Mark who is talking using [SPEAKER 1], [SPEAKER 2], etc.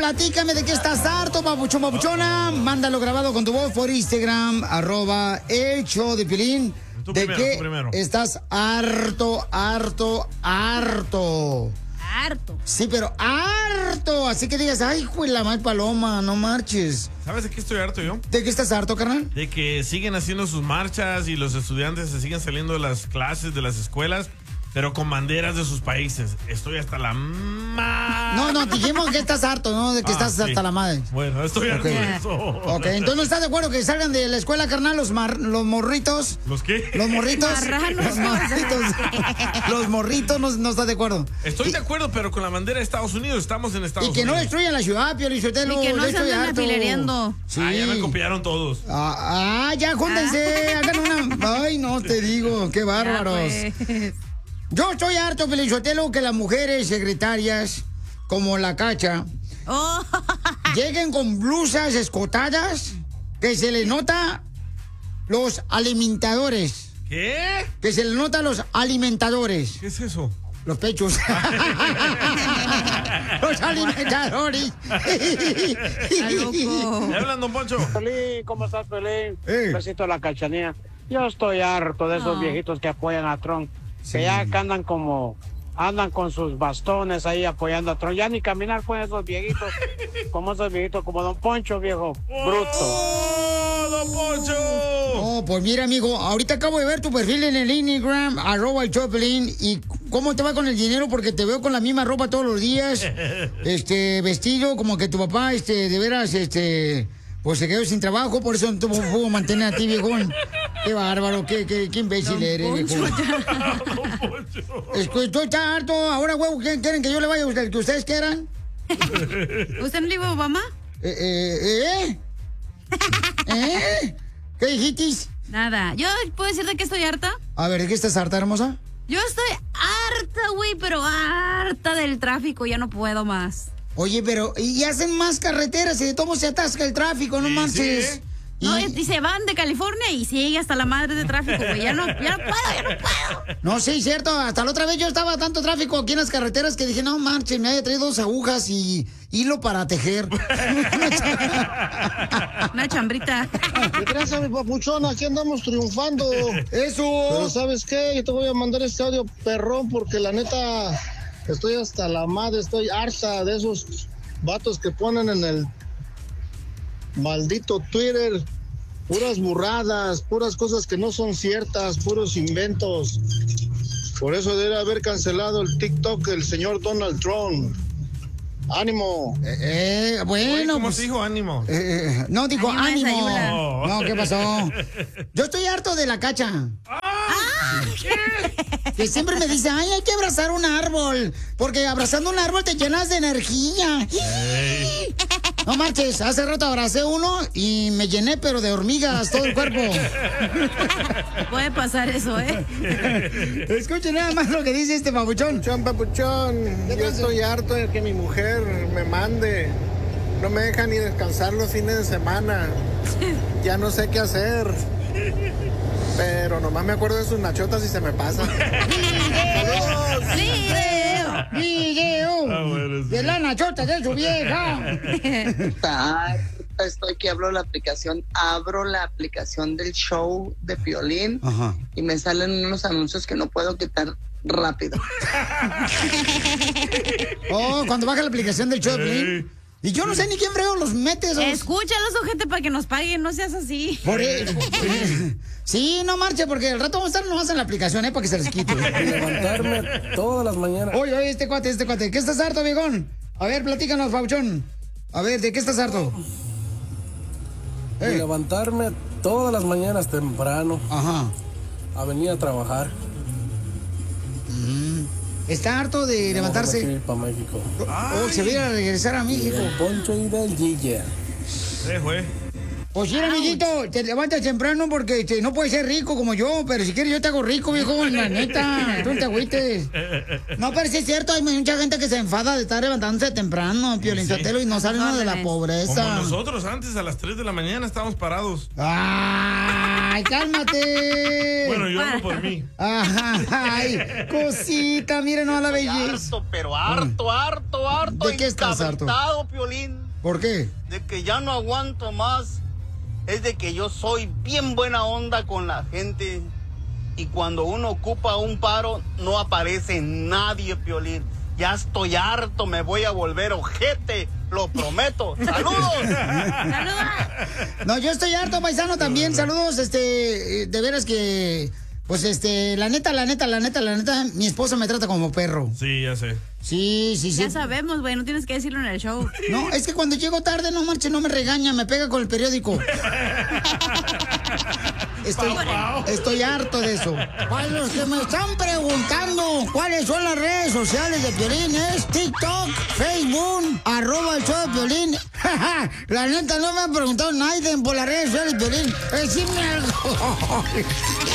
[SPEAKER 1] platícame de qué estás harto, papuchón, papuchona. Mándalo grabado con tu voz por Instagram, @el show de Piolín. ¿De qué estás harto?
[SPEAKER 2] Harto.
[SPEAKER 1] Sí, pero harto. Así que digas, ay, hijo de la mal paloma, no marches.
[SPEAKER 3] ¿Sabes de qué estoy harto yo?
[SPEAKER 1] ¿De qué estás harto, carnal?
[SPEAKER 3] De que siguen haciendo sus marchas y los estudiantes se siguen saliendo de las clases, de las escuelas, pero con banderas de sus países. Estoy hasta la madre.
[SPEAKER 1] No, dijimos que estás harto, ¿no? De que estás hasta la madre.
[SPEAKER 3] Bueno, estoy harto de eso.
[SPEAKER 1] Ok, entonces ¿no estás de acuerdo que salgan de la escuela, carnal, los morritos?
[SPEAKER 3] ¿Los qué?
[SPEAKER 1] Los morritos. Los morritos. Los morritos, no estás de acuerdo.
[SPEAKER 3] Estoy de acuerdo, pero con la bandera de Estados Unidos. Estamos en Estados Unidos.
[SPEAKER 1] Y que no destruyan la ciudad, Piolín Sotelo.
[SPEAKER 2] Y que no se anden apilereando.
[SPEAKER 1] Sí.
[SPEAKER 3] Ya me copiaron todos.
[SPEAKER 1] Ya, júntense, hagan una... Ay, no, te digo, qué bárbaros. Yo estoy harto, Piolín Sotelo, que las mujeres secretarias, como la Cacha, lleguen con blusas escotadas, que se les nota los alimentadores.
[SPEAKER 3] ¿Qué?
[SPEAKER 1] Que se les nota los alimentadores.
[SPEAKER 3] ¿Qué es eso?
[SPEAKER 1] Los pechos. Los alimentadores.
[SPEAKER 3] ¿Me hablan, don Poncho?
[SPEAKER 4] Pelín, ¿cómo estás, Pelín? Un besito a la Cachanía. Yo estoy harto de esos viejitos que apoyan a Trump. Que ya que andan con sus bastones ahí apoyando a Trump. Ya ni caminar pueden esos viejitos. Como esos viejitos, como don Poncho, viejo. Bruto.
[SPEAKER 3] ¡Oh, don Poncho!
[SPEAKER 1] Oh, pues mira, amigo, ahorita acabo de ver tu perfil en el Instagram, @el Choplin, y cómo te va con el dinero, porque te veo con la misma ropa todos los días, vestido como que tu papá, de veras, pues se quedó sin trabajo, por eso no pudo mantener a ti, viejón. Qué bárbaro, qué imbécil eres, viejón. Estoy harto, ahora, huevo, ¿quieren que yo le vaya a usted, que ustedes quieran?
[SPEAKER 2] ¿Usted no le iba a Obama?
[SPEAKER 1] ¿Qué dijiste?
[SPEAKER 2] Nada. ¿Yo puedo decir de qué estoy harta?
[SPEAKER 1] A ver, ¿de qué estás harta, hermosa?
[SPEAKER 2] Yo estoy harta, güey, pero harta del tráfico. Ya no puedo más.
[SPEAKER 1] Oye, pero y hacen más carreteras y de todo se atasca el tráfico, no manches.
[SPEAKER 3] Sí.
[SPEAKER 2] No, y se van de California y sigue hasta la madre de tráfico, güey. Ya no puedo.
[SPEAKER 1] No, sí, cierto. Hasta la otra vez yo estaba tanto tráfico aquí en las carreteras que dije, no marchen, me había traído 2 agujas y hilo para tejer.
[SPEAKER 2] Una chambrita.
[SPEAKER 5] Gracias, mi papuchón, aquí andamos triunfando.
[SPEAKER 1] Eso.
[SPEAKER 5] Pero ¿sabes qué? Yo te voy a mandar este audio perrón porque la neta estoy hasta la madre, estoy harta de esos vatos que ponen en el maldito Twitter puras burradas, puras cosas que no son ciertas, puros inventos. Por eso debe haber cancelado el TikTok el señor Donald Trump. ¡Ánimo!
[SPEAKER 1] Bueno,
[SPEAKER 3] ¿Cómo
[SPEAKER 1] pues,
[SPEAKER 3] se dijo ánimo?
[SPEAKER 1] No, dijo ánimo.
[SPEAKER 3] Sayula.
[SPEAKER 1] No, ¿qué pasó? Yo estoy harto de la Cacha. Que siempre me dice, ay, hay que abrazar un árbol, porque abrazando un árbol te llenas de energía. No marches, hace rato abracé uno y me llené, pero de hormigas todo el cuerpo.
[SPEAKER 2] Puede pasar eso,
[SPEAKER 1] Escuchen nada más lo que dice este papuchón.
[SPEAKER 5] Papuchón, yo estoy harto de que mi mujer me mande. No me deja ni descansar los fines de semana. Ya no sé qué hacer. Pero nomás me acuerdo de sus nachotas y se me pasa.
[SPEAKER 1] ¡Video! De la nachota de su vieja.
[SPEAKER 6] Estoy que abro la aplicación del show de Piolín.
[SPEAKER 1] Ajá.
[SPEAKER 6] Y me salen unos anuncios que no puedo quitar rápido.
[SPEAKER 1] Cuando baja la aplicación del show de Piolín. Y yo no sé ni quién frego los mete esos.
[SPEAKER 2] Escúchalos, ojete, para que nos paguen, no seas así.
[SPEAKER 1] Por eso. Sí, no marche, porque al rato vamos a estar nomás en la aplicación, para que se les quite.
[SPEAKER 5] Levantarme todas las mañanas.
[SPEAKER 1] Oye, este cuate. ¿Qué estás harto, viejón? A ver, platícanos, Pauchón. A ver, ¿de qué estás harto?
[SPEAKER 5] Levantarme todas las mañanas temprano.
[SPEAKER 1] Ajá.
[SPEAKER 5] A venir a trabajar.
[SPEAKER 1] Está harto de levantarse.
[SPEAKER 5] Para México.
[SPEAKER 1] Se viene a regresar a México.
[SPEAKER 5] Del Poncho y del Gilla.
[SPEAKER 3] Güey.
[SPEAKER 1] Pues sí, amiguito, te levantas temprano porque no puedes ser rico como yo, pero si quieres yo te hago rico, viejo, la neta, tú no te agüites. No, pero sí es cierto, hay mucha gente que se enfada de estar levantándose temprano, Piolín Sotelo, y no sale uno de la pobreza.
[SPEAKER 3] Como nosotros antes, a las 3 de la mañana estábamos parados.
[SPEAKER 1] ¡Ay, cálmate!
[SPEAKER 3] Bueno, yo hablo por mí.
[SPEAKER 1] Ay, cosita, miren a la belleza.
[SPEAKER 5] Harto.
[SPEAKER 1] ¿De qué estás harto?
[SPEAKER 5] Piolín.
[SPEAKER 1] ¿Por qué?
[SPEAKER 5] De que ya no aguanto más. Es de que yo soy bien buena onda con la gente. Y cuando uno ocupa un paro, no aparece nadie, Piolín. Ya estoy harto, me voy a volver ojete, lo prometo. ¡Saludos!
[SPEAKER 2] ¡Saludos!
[SPEAKER 1] No, yo estoy harto, paisano, también. Saludos, de veras que... Pues, la neta, mi esposa me trata como perro.
[SPEAKER 3] Sí, ya sé.
[SPEAKER 1] Sí.
[SPEAKER 2] Ya sabemos, güey, no tienes que decirlo en el show.
[SPEAKER 1] No, es que cuando llego tarde, no marche, no me regaña, me pega con el periódico. Estoy harto de eso. Para los que me están preguntando cuáles son las redes sociales de Piolín, es TikTok, Facebook, @el show de Piolín. La neta, no me han preguntado nadie por las redes sociales de Piolín. Decime algo.